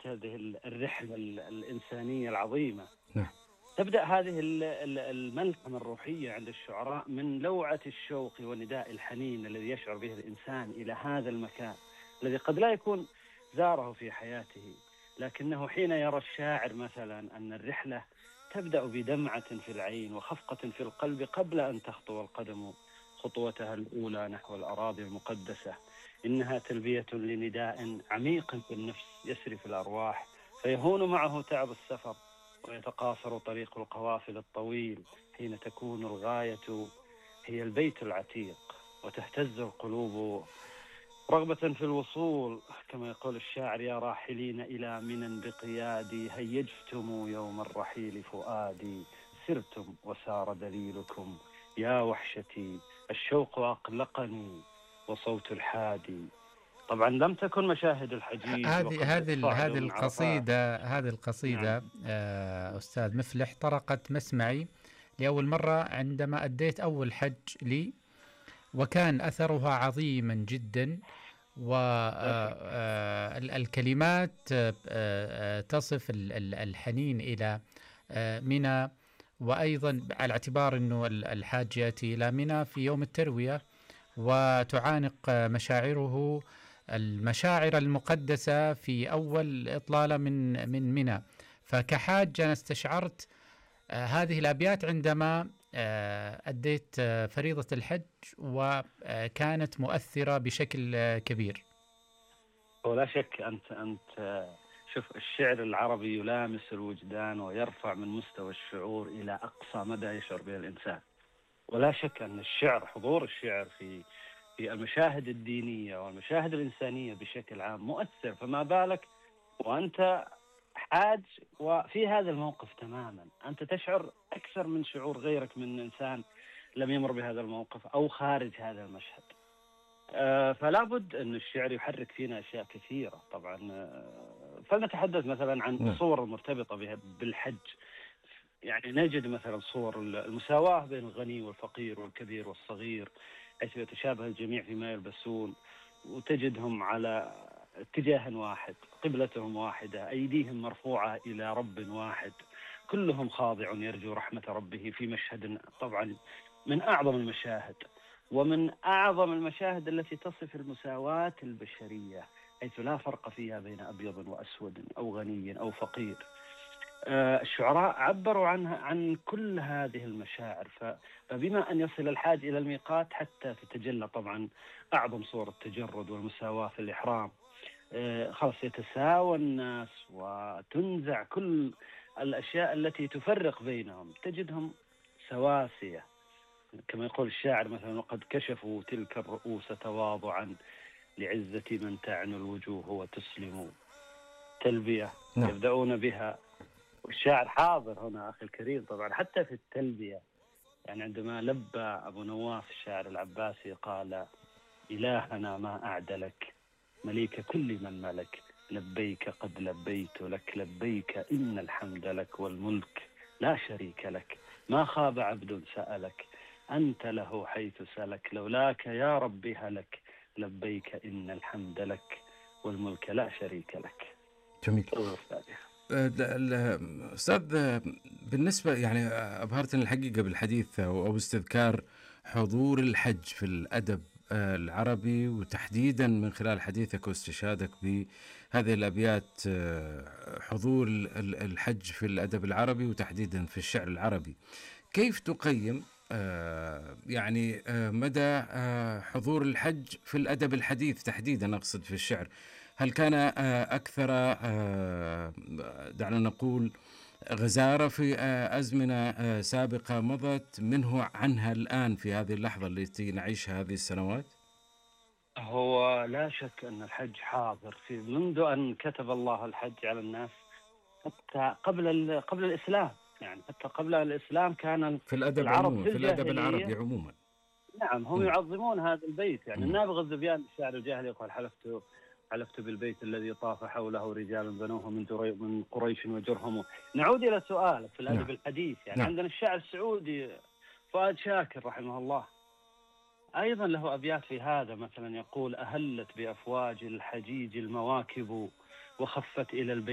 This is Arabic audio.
هذه الرحلة الإنسانية العظيمة. نعم. تبدأ هذه الملحمة الروحية عند الشعراء من لوعة الشوق ونداء الحنين الذي يشعر به الإنسان إلى هذا المكان الذي قد لا يكون زاره في حياته، لكنه حين يرى الشاعر مثلا أن الرحلة تبدأ بدمعة في العين وخفقة في القلب قبل أن تخطو القدم خطوتها الأولى نحو الأراضي المقدسة، إنها تلبية لنداء عميق في النفس يسري في الأرواح، فيهون معه تعب السفر ويتقاصر طريق القوافل الطويل حين تكون الغاية هي البيت العتيق، وتهتز القلوب رغبة في الوصول. كما يقول الشاعر: يا راحلين إلى منى بقيادي هيجتم يوم الرحيل فؤادي، سرتم وسار دليلكم يا وحشتي، الشوق أقلقني وصوت الحادي. طبعا لم تكن مشاهد الحجيج وقد صعدوا من عرفات. هذه نعم. القصيدة أستاذ مفلح طرقت مسمعي لأول مرة عندما أديت أول حج لي، وكان أثرها عظيما جدا. لا شك. والكلمات تصف الحنين إلى منى، وأيضا على اعتبار أنه الحاج يأتي إلى منى في يوم التروية وتعانق مشاعره المشاعر المقدسة في أول إطلالة من منى. فكحاج أنا استشعرت هذه الأبيات عندما أديت فريضة الحج، وكانت مؤثرة بشكل كبير. ولا شك. أنت شوف، الشعر العربي يلامس الوجدان ويرفع من مستوى الشعور إلى أقصى مدى يشعر به الإنسان. ولا شك أن الشعر، حضور الشعر في المشاهد الدينية والمشاهد الإنسانية بشكل عام مؤثر، فما بالك وأنت حاج وفي هذا الموقف تماما. أنت تشعر أكثر من شعور غيرك من إنسان لم يمر بهذا الموقف أو خارج هذا المشهد. فلا بد أن الشعر يحرك فينا أشياء كثيرة طبعا. فلنتحدث مثلا عن نعم. الصور المرتبطة بالحج. يعني نجد مثلا صور المساواة بين الغني والفقير والكبير والصغير، حيث يتشابه الجميع فيما يلبسون، وتجدهم على اتجاه واحد، قبلتهم واحدة، أيديهم مرفوعة إلى رب واحد، كلهم خاضع يرجو رحمة ربه، في مشهد طبعا من أعظم المشاهد ومن أعظم المشاهد التي تصف المساواة البشرية، حيث لا فرق فيها بين أبيض وأسود أو غني أو فقير. الشعراء عبروا عن كل هذه المشاعر. فبما أن يصل الحاج إلى الميقات حتى تتجلى طبعا أعظم صور التجرد والمساواة في الإحرام. خلاص يتساوى الناس وتنزع كل الأشياء التي تفرق بينهم، تجدهم سواسية. كما يقول الشاعر مثلا: وقد كشفوا تلك الرؤوس تواضعا لعزة من تعنو الوجوه وتسلم. تلبية نعم. يبدأون بها، والشاعر حاضر هنا أخي الكريم طبعا حتى في التلبية. يعني عندما لبى أبو نواس الشاعر العباسي قال: إلهنا ما أعدلك مليك كل من ملك، لبيك قد لبيت لك، لبيك إن الحمد لك والملك لا شريك لك، ما خاب عبد سألك، أنت له حيث سلك، لولاك يا ربي هلك، لبيك إن الحمد لك والملك لا شريك لك. جميل. أستاذ، بالنسبة يعني أبهرتني الحقيقة بالحديث أو استذكار حضور الحج في الأدب العربي، وتحديدا من خلال حديثك واستشهادك بهذه الأبيات، حضور الحج في الأدب العربي وتحديدا في الشعر العربي. كيف تقيم يعني مدى حضور الحج في الأدب الحديث تحديدا، أقصد في الشعر؟ هل كان أكثر دعنا نقول غزارة في أزمنة سابقة مضت منه عنها الآن في هذه اللحظة التي نعيشها هذه السنوات؟ هو لا شك أن الحج حاضر في منذ أن كتب الله الحج على الناس، حتى قبل الإسلام. يعني حتى قبل الإسلام كان في الأدب العرب عموما، في في الأدب الجاهلية، العربي عموما. نعم، هم م- يعظمون هذا البيت. يعني م- النابغة الذبيان الشاعر الجاهلي يقول: حلفت بالبيت الذي طاف حوله رجال بنوه من قريش وجرهم. نعود إلى سؤالك في الأدب نعم. الحديث. يعني نعم. عندنا الشاعر السعودي فؤاد شاكر رحمه الله، أيضا له أبيات في هذا، مثلا يقول: أهلت بأفواج الحجيج المواكب وخفت إلى البيت